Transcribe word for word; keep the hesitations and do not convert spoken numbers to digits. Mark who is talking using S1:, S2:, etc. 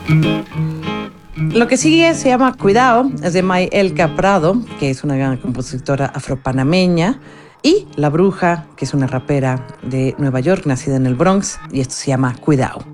S1: Lo que sigue se llama Cuidado, es de Mayelka Prado, que es una gran compositora afropanameña, y La Bruja, que es una rapera de Nueva York, nacida en el Bronx, y esto se llama Cuidado.